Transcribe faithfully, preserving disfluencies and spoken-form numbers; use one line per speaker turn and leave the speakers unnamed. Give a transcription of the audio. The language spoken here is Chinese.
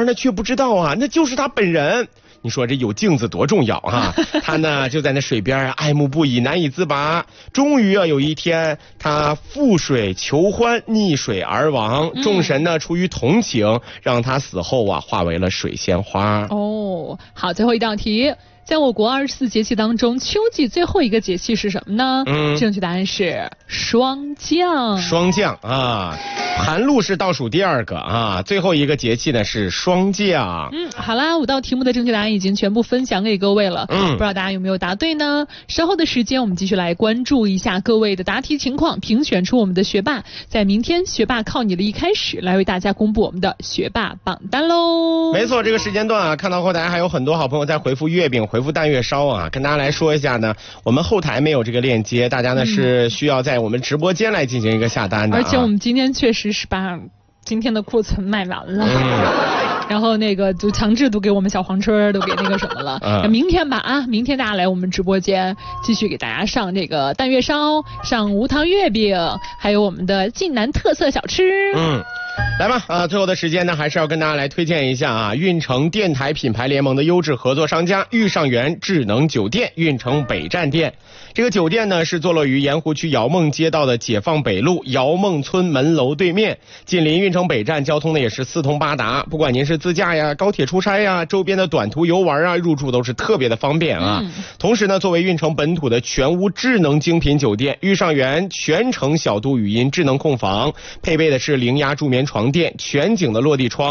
呢却不知道啊，那就是他本人。你说这有镜子多重要啊！他呢就在那水边啊爱慕不已，难以自拔。终于啊有一天，他赴水求欢，溺水而亡。众神呢出于同情，让他死后啊化为了水仙花。
哦，好，最后一道题。在我国二十四节气当中，秋季最后一个节气是什么呢？嗯，正确答案是霜降。
霜降啊，寒露是倒数第二个啊，最后一个节气呢是霜降。
嗯，好啦，五道题目的正确答案已经全部分享给各位了。嗯，不知道大家有没有答对呢？稍后的时间我们继续来关注一下各位的答题情况，评选出我们的学霸。在明天学霸靠你的一开始，来为大家公布我们的学霸榜单喽。
没错，这个时间段啊，看到后台还有很多好朋友在回复月饼。回复淡月烧啊，跟大家来说一下呢，我们后台没有这个链接，大家呢、嗯、是需要在我们直播间来进行一个下单的、啊。
而且我们今天确实是把今天的库存卖完了。嗯然后那个就强制都给我们小黄车都给那个什么了，嗯、明天吧啊，明天大家来我们直播间继续给大家上这个淡月烧，上无糖月饼，还有我们的晋南特色小吃。嗯。
来吧啊！最后的时间呢，还是要跟大家来推荐一下啊，运城电台品牌联盟的优质合作商家玉上园智能酒店运城北站店。这个酒店呢是坐落于盐湖区姚梦街道的解放北路姚梦村门楼对面，紧邻运城北站，交通呢也是四通八达。不管您是自驾呀、高铁出差呀、周边的短途游玩啊，入住都是特别的方便啊。嗯、同时呢，作为运城本土的全屋智能精品酒店，玉上园全程小度语音智能控房，配备的是零压助眠床垫、全景的落地窗。